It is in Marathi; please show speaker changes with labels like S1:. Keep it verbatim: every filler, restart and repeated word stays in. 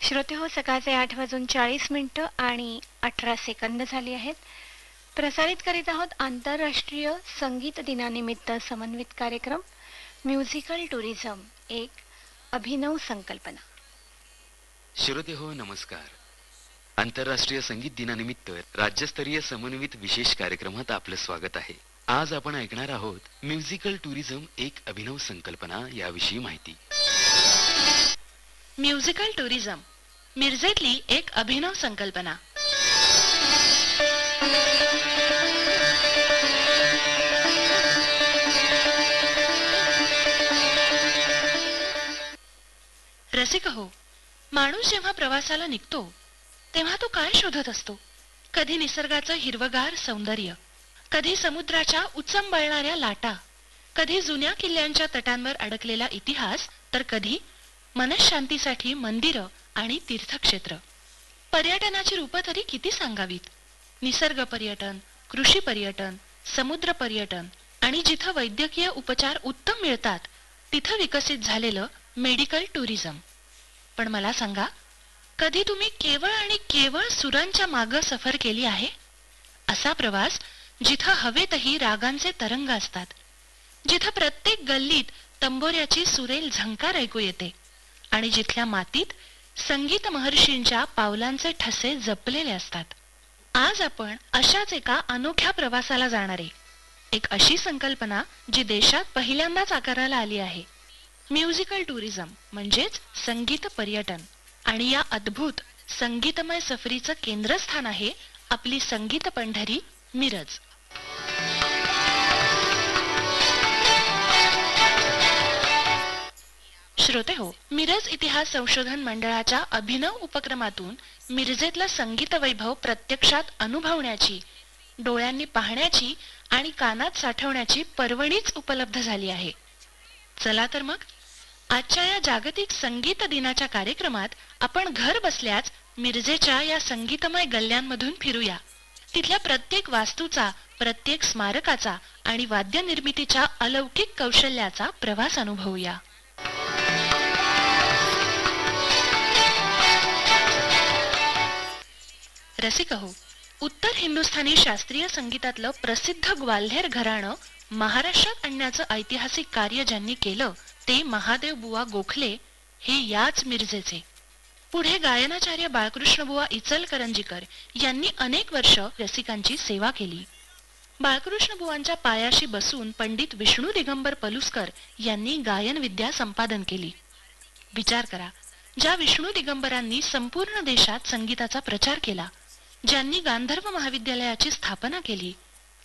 S1: श्रोते हो, सकाळचे आठ वाजून चाळीस मिनिटं आणि अठरा सेकंद झाली आहेत. प्रसारित करीत आहोत आंतरराष्ट्रीय संगीत दिनानिमित्त समन्वित कार्यक्रम म्युझिकल टुरिझम, एक अभिनव संकल्पना.
S2: श्रोते हो, नमस्कार. आंतरराष्ट्रीय संगीत दिनानिमित्त राज्यस्तरीय समन्वित विशेष कार्यक्रमात आपलं स्वागत आहे. आज आपण ऐकणार आहोत म्युझिकल टुरिझम, एक अभिनव संकल्पना याविषयी माहिती.
S3: म्युझिकल टुरिझम मिरजेतली एक अभिनव संकल्पना. रसिक हो, माणूस जेव्हा प्रवासाला निघतो तेव्हा तो काय शोधत असतो? कधी निसर्गाचं हिरवगार सौंदर्य, कधी समुद्राच्या उचंबळणाऱ्या लाटा, कधी जुन्या किल्ल्यांच्या तटांवर अडकलेला इतिहास, तर कधी मनशांतीसाठी मंदिरं आणि तीर्थक्षेत्र. पर्यटनाची रूपं तरी किती सांगावीत? निसर्ग पर्यटन, कृषी पर्यटन, समुद्र पर्यटन आणि जिथं वैद्यकीय उपचार उत्तम मिळतात तिथं विकसित झालेलं मेडिकल टुरिझम. पण मला सांगा, कधी तुम्ही केवळ आणि केवळ सुरांच्या मागं सफर केली आहे? असा प्रवास जिथं हवेतही रागांचे तरंग असतात, जिथं प्रत्येक गल्लीत तंबोऱ्याची सुरेल झंकार ऐकू येते आणि जिथल्या मातीत संगीत महर्षींच्या पावलांचे ठसे जपलेले असतात. आज आपण अशाच एका अनोख्या प्रवासाला जाणार आहे. एक अशी संकल्पना जी देशात पहिल्यांदाच आकाराला आली आहे. म्युझिकल टुरिझम म्हणजेच संगीत पर्यटन. आणि या अद्भुत संगीतमय सफरीचं केंद्रस्थान आहे आपली संगीत पंढरी मिरज. श्रोते हो, मिरज इतिहास संशोधन मंडळाच्या अभिनव उपक्रमातून मिरजेतलं संगीत वैभव प्रत्यक्षात अनुभवण्याची, डोळ्यांनी पाहण्याची आणि कानात साठवण्याची पर्वणीच उपलब्ध झाली आहे. चला तर मग आजच्या या जागतिक संगीत दिनाच्या कार्यक्रमात आपण घर बसल्याच मिरजेच्या या संगीतमय गल्ल्यांमधून फिरूया. तिथल्या प्रत्येक वास्तूचा, प्रत्येक स्मारकाचा आणि वाद्य निर्मितीच्या अलौकिक कौशल्याचा प्रवास अनुभवूया. रसिक हो, उत्तर हिंदुस्थानी शास्त्रीय संगीतातलं प्रसिद्ध ग्वाल्हेर घराणं महाराष्ट्रात आणण्याचं ऐतिहासिक कार्य ज्यांनी केलं ते महादेव बुवा गोखले हे याच मिरजेचे. पुढे गायनाचार्य बाळकृष्ण बुवा इचलकरंजीकर यांनी अनेक वर्ष रसिकांची सेवा केली. बाळकृष्ण बुवांच्या पायाशी बसून पंडित विष्णू दिगंबर पलुसकर यांनी गायन विद्या संपादन केली. विचार करा, ज्या विष्णू दिगंबरांनी संपूर्ण देशात संगीताचा प्रचार केला, ज्यांनी गांधर्व महाविद्यालयाची स्थापना केली,